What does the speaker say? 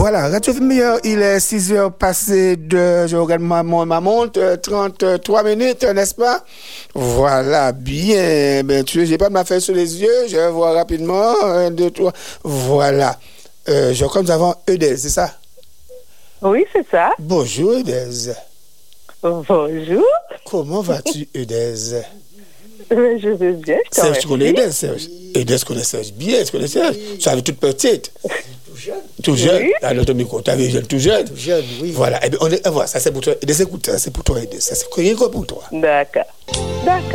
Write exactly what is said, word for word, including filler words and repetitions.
Voilà, Radio Meilleur, il est six heures passées de, je regarde ma, ma montre, trente-trois minutes, n'est-ce pas? Voilà, bien, ben, tu sais, j'ai pas ma feuille sur les yeux, je vais voir rapidement, un, deux, trois, voilà. Euh, je crois que nous avons Eudez, c'est ça? Oui, c'est ça. Bonjour Eudez. Bonjour. Comment vas-tu Eudez? Je vais bien, je Serge, tu connais Eudez, Serge? Eudez connaît Serge bien, tu connais Serge? Tu avais toute petite. Tout jeune. Tout jeune. Oui. Alors, ton micro, tu avais jeune, tout jeune. Tout jeune, oui. Voilà, et bien, on est, voilà, ça c'est pour toi. Des écouteurs, c'est pour toi, Eudez. Ça c'est rien que pour toi. D'accord. D'accord.